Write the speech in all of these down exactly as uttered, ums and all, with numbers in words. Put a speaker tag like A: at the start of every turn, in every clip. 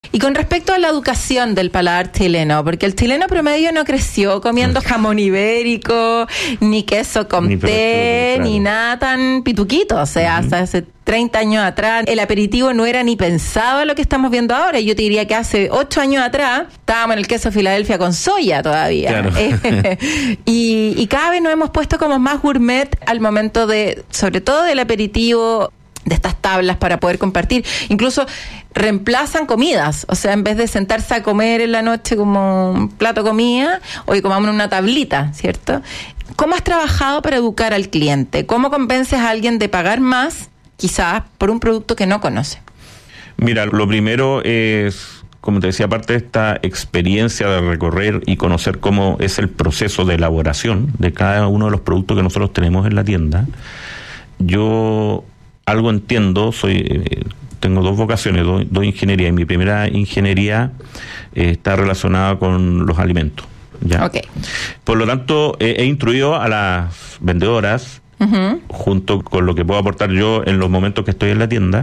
A: Y con respecto a la educación del paladar chileno, porque el chileno promedio no creció comiendo jamón ibérico, ni queso con
B: Ni
A: té,
B: presto, claro.
A: ni nada tan pituquito. O sea, uh-huh. hasta hace treinta años atrás, el aperitivo no era ni pensado lo que estamos viendo ahora. Yo te diría que hace ocho años atrás estábamos en el queso Filadelfia con soya todavía.
B: Claro.
A: y, y cada vez nos hemos puesto como más gourmet al momento de, sobre todo del aperitivo, de estas tablas para poder compartir. Incluso reemplazan comidas, o sea, en vez de sentarse a comer en la noche como un plato de comida, hoy comamos una tablita, ¿cierto? ¿Cómo has trabajado para educar al cliente? ¿Cómo convences a alguien de pagar más, quizás, por un producto que no conoce?
B: Mira, lo primero es, como te decía, aparte de esta experiencia de recorrer y conocer cómo es el proceso de elaboración de cada uno de los productos que nosotros tenemos en la tienda, yo algo entiendo, soy eh, tengo dos vocaciones, dos, dos ingenierías, y mi primera ingeniería eh, está relacionada con los alimentos, ¿ya?
A: Okay.
B: Por lo tanto, eh, he instruido a las vendedoras, uh-huh. junto con lo que puedo aportar yo en los momentos que estoy en la tienda,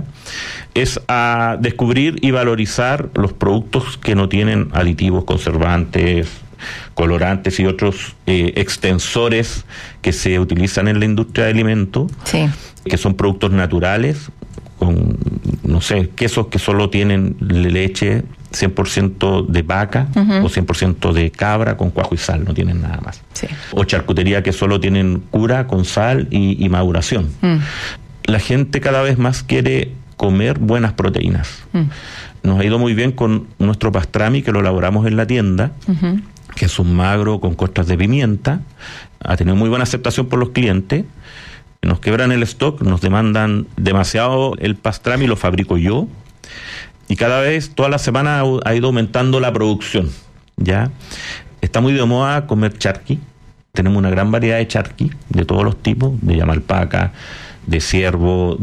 B: es a descubrir y valorizar los productos que no tienen aditivos, conservantes, colorantes y otros eh, extensores que se utilizan en la industria de alimentos,
A: sí.
B: que son productos naturales, con, no sé, quesos que solo tienen leche cien por ciento de vaca, uh-huh. o cien por ciento de cabra con cuajo y sal, no tienen nada más.
A: Sí.
B: O charcutería que solo tienen cura con sal y, y maduración. Mm. La gente cada vez más quiere comer buenas proteínas. Mm. Nos ha ido muy bien con nuestro pastrami, que lo elaboramos en la tienda, uh-huh. que es un magro con costras de pimienta. Ha tenido muy buena aceptación por los clientes. Nos quebran el stock, nos demandan demasiado el pastrami, lo fabrico yo. Y cada vez, toda la semana ha ido aumentando la producción, ¿ya? Está muy de moda comer charqui. Tenemos una gran variedad de charqui, de todos los tipos, de llama alpaca, de ciervo,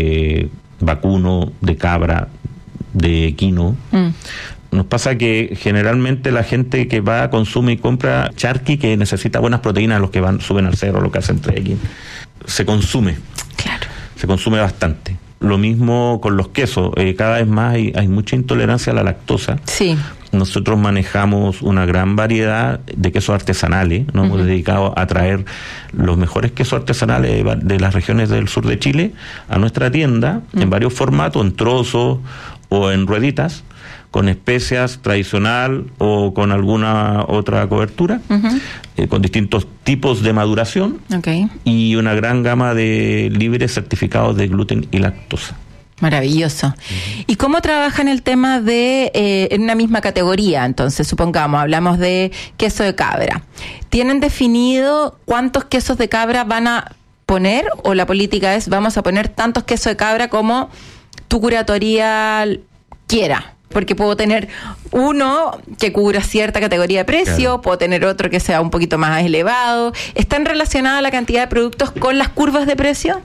B: de vacuno, de cabra, de equino. Mm. Nos pasa que generalmente la gente que va, consume y compra charqui, que necesita buenas proteínas, los que van suben al cerro, los que hacen trekking, se consume.
A: Claro.
B: Se consume bastante. Lo mismo con los quesos, eh, cada vez más hay, hay mucha intolerancia a la lactosa.
A: Sí.
B: Nosotros manejamos una gran variedad de quesos artesanales, nos uh-huh. hemos dedicado a traer los mejores quesos artesanales de, de las regiones del sur de Chile a nuestra tienda, uh-huh. en varios formatos, en trozos o en rueditas, con especias tradicional o con alguna otra cobertura, uh-huh. eh, con distintos tipos de maduración,
A: okay.
B: y una gran gama de libres certificados de gluten y lactosa.
A: Maravilloso. Uh-huh. ¿Y cómo trabajan el tema de, eh, en una misma categoría? Entonces, supongamos, hablamos de queso de cabra. ¿Tienen definido cuántos quesos de cabra van a poner? ¿O la política es, vamos a poner tantos quesos de cabra como tu curatoría quiera? Porque puedo tener uno que cubra cierta categoría de precio, claro. puedo tener otro que sea un poquito más elevado. ¿Están relacionadas la cantidad de productos con las curvas de precio?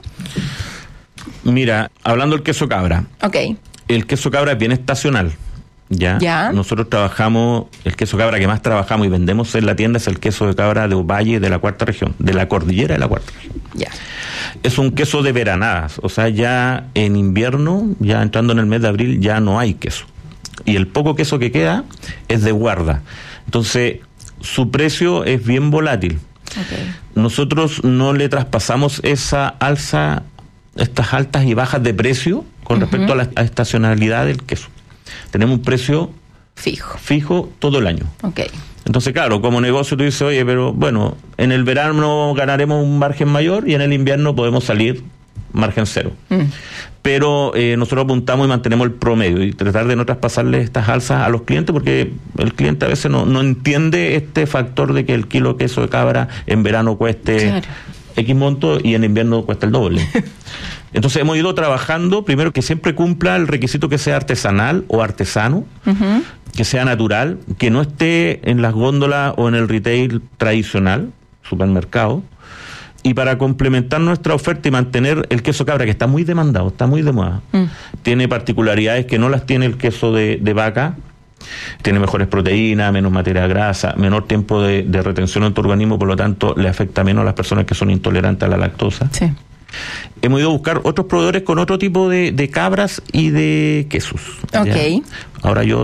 B: Mira, hablando del queso cabra.
A: Ok.
B: El queso cabra es bien estacional, ¿ya?
A: ¿Ya?
B: Nosotros trabajamos, el queso cabra que más trabajamos y vendemos en la tienda es el queso de cabra de Ovalle, de la cuarta región, de la cordillera de la cuarta región.
A: Ya.
B: Es un queso de veranadas, o sea, ya en invierno, ya entrando en el mes de abril, ya no hay queso. Y el poco queso que queda es de guarda. Entonces, su precio es bien volátil. Okay. Nosotros no le traspasamos esa alza, estas altas y bajas de precio con uh-huh. respecto a la a estacionalidad del queso. Tenemos un precio
A: fijo
B: fijo todo el año.
A: Okay.
B: Entonces, claro, como negocio tú dices, oye, pero bueno, en el verano ganaremos un margen mayor y en el invierno podemos salir margen cero. Mm. Pero eh, nosotros apuntamos y mantenemos el promedio y tratar de no traspasarle estas alzas a los clientes, porque el cliente a veces no, no entiende este factor de que el kilo de queso de cabra en verano cueste claro. X monto y en invierno cuesta el doble. Entonces hemos ido trabajando, primero que siempre cumpla el requisito que sea artesanal o artesano, uh-huh. que sea natural, que no esté en las góndolas o en el retail tradicional, supermercado. Y para complementar nuestra oferta y mantener el queso cabra, que está muy demandado, está muy de moda, mm. tiene particularidades que no las tiene el queso de, de vaca, tiene mejores proteínas, menos materia grasa, menor tiempo de, de retención en tu organismo, por lo tanto le afecta menos a las personas que son intolerantes a la lactosa.
A: Sí.
B: Hemos ido a buscar otros proveedores con otro tipo de, de cabras y de quesos.
A: Ok.
B: ¿Ya? Ahora yo